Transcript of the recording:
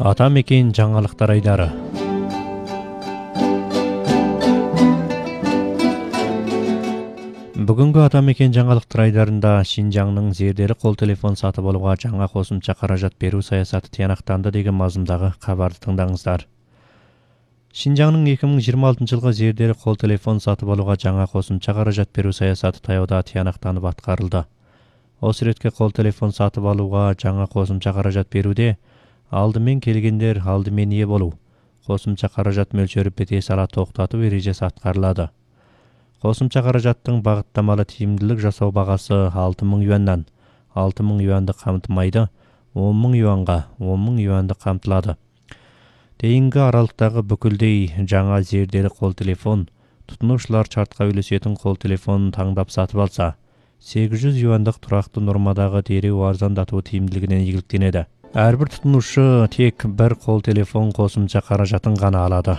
Атамекен жаңалықтар айдары. Бүгінгі Атамекен жаңалықтар айдарында Шинжаңның зерделі қол телефон сатып алуға жаңа қосымша қаражат беру саясаты тиянақтанды деген мазмұндағы хабарды тыңдаңыздар. Шинжаңның 2026 жылғы зерделі қол телефон сатып алуға жаңа қосымша қаражат беру саясаты таяуда тиянақтанып атқарылды. Осы ретке қол телефон сатып алуға жаңа қосымша қаражат беруде алдымен келгендер алдымен ие болу, қосымша қаражат мөлшері бете сала тоқтату ережесі атқарылады. Қосымша қаражаттың бағыттамалы тиімділік жасау бағасы 6.000 юаннан 6.000 юанды қамтымайды, 10.000 юанға 10.000 юанды қамтылады. Дейінгі аралықтағы бүкілдей жаңа зерделі қол телефон тұтынушылар шартқа үйлесетін қол телефонын таңдап сатып алса, 800 юандық тұрақты нормадағы дереу арзандату тиімділігінен игіліктенеді. Әрбір тұтынушы тек бір қол телефон қосымша қаражатын ғана алады.